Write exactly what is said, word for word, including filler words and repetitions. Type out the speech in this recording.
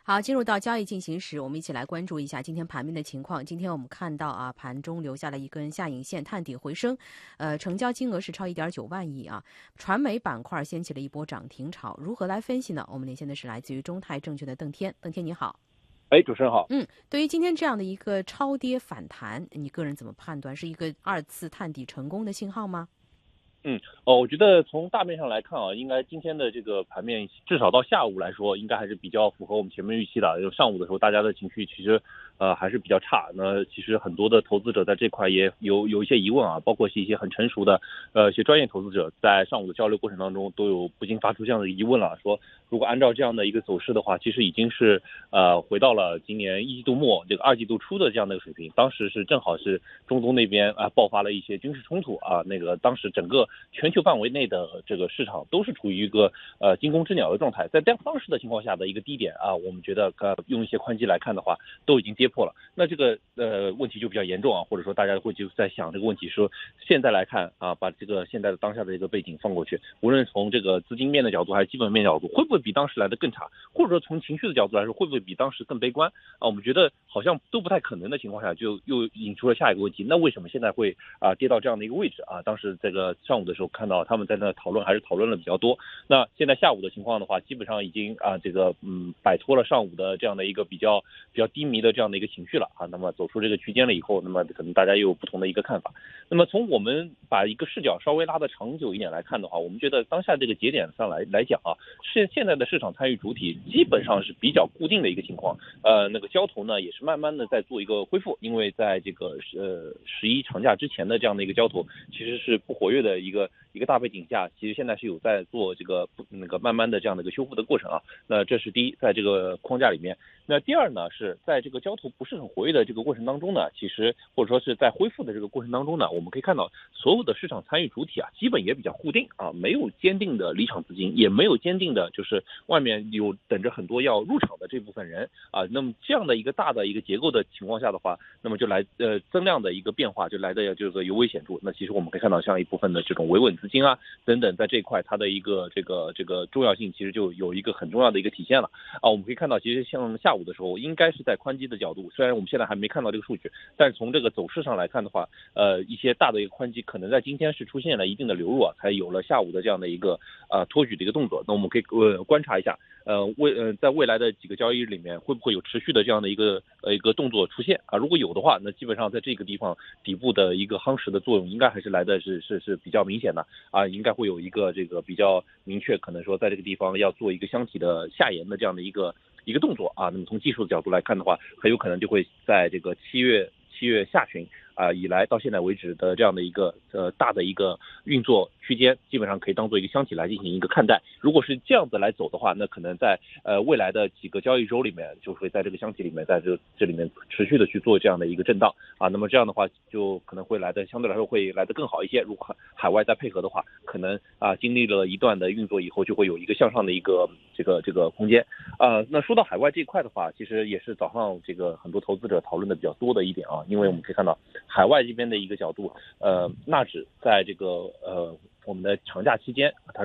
好，进入到交易进行时，我们一起来关注一下今天盘面的情况。今天我们看到啊，盘中留下了一根下影线，探底回升，呃，成交金额是超一点九万亿啊。传媒板块掀起了一波涨停潮，如何来分析呢？我们连线的是来自于中泰证券的邓天，邓天你好。 哎，主持人好。 嗯，对于今天这样的一个超跌反弹，你个人怎么判断？是一个二次探底成功的信号吗？ 嗯，哦，我觉得从大面上来看啊，应该今天的这个盘面，至少到下午来说，应该还是比较符合我们前面预期的。因为上午的时候，大家的情绪其实呃还是比较差。那其实很多的投资者在这块也有有一些疑问啊，包括是一些很成熟的呃一些专业投资者，在上午的交流过程当中，都有不禁发出这样的疑问了，说如果按照这样的一个走势的话，其实已经是呃回到了今年一季度末这个二季度初的这样的一个水平。当时是正好是中东那边啊爆发了一些军事冲突啊，那个当时整个全球范围内的这个市场都是处于一个呃惊弓之鸟的状态，在这样当时的情况下的一个低点啊，我们觉得呃用一些宽基来看的话，都已经跌破了。那这个呃问题就比较严重啊，或者说大家会就在想这个问题，说现在来看啊，把这个现在的当下的一个背景放过去，无论从这个资金面的角度还是基本面角度，会不会比当时来的更差，或者说从情绪的角度来说，会不会比当时更悲观啊？我们觉得好像都不太可能的情况下，就又引出了下一个问题，那为什么现在会啊跌到这样的一个位置啊？当时这个上午的时候看到他们在那讨论，还是讨论了比较多。那现在下午的情况的话，基本上已经啊这个嗯摆脱了上午的这样的一个比较比较低迷的这样的一个情绪了啊。那么走出这个区间了以后，那么可能大家又有不同的一个看法。那么从我们把一个视角稍微拉得长久一点来看的话，我们觉得当下这个节点上来来讲啊，现现在的市场参与主体基本上是比较固定的一个情况。呃，那个交投呢也是慢慢的在做一个恢复，因为在这个呃十一长假之前的这样的一个交投其实是不活跃的一个一个大背景下，其实现在是有在做这个那个慢慢的这样的一个修复的过程啊。那这是第一，在这个框架里面。那第二呢，是在这个交投不是很活跃的这个过程当中呢，其实或者说是在恢复的这个过程当中呢，我们可以看到所有的市场参与主体啊，基本也比较固定啊，没有坚定的离场资金，也没有坚定的就是外面有等着很多要入场的这部分人啊。那么这样的一个大的一个结构的情况下的话，那么就来呃增量的一个变化就来的这个尤为显著。那其实我们可以看到，像一部分的这种维稳资金啊等等，在这一块它的一个这个这个重要性，其实就有一个很重要的一个体现了啊。我们可以看到，其实像下午的时候，应该是在宽基的角度，虽然我们现在还没看到这个数据，但是从这个走势上来看的话，呃，一些大的一个宽基可能在今天是出现了一定的流入啊，才有了下午的这样的一个呃托举的一个动作。那我们可以呃观察一下，呃未呃在未来的几个交易日里面，会不会有持续的这样的一个呃一个动作出现啊？如果有的话，那基本上在这个地方底部的一个夯实的作用，应该还是来的是是是比较明显的啊，应该会有一个这个比较明确，可能说在这个地方要做一个箱体的下沿的这样的一个一个动作啊。那么从技术的角度来看的话，很有可能就会在这个七月七月下旬啊、呃、以来到现在为止的这样的一个呃大的一个运作区间，基本上可以当做一个箱体来进行一个看待。如果是这样子来走的话，那可能在呃未来的几个交易周里面，就会在这个箱体里面，在这这里面持续的去做这样的一个震荡啊。那么这样的话，就可能会来的相对来说会来的更好一些。如果海外再配合的话，可能啊经历了一段的运作以后，就会有一个向上的一个这个这个空间啊。那说到海外这一块的话，其实也是早上这个很多投资者讨论的比较多的一点啊，因为我们可以看到海外这边的一个角度，呃，纳指在这个呃我们的长假期间，它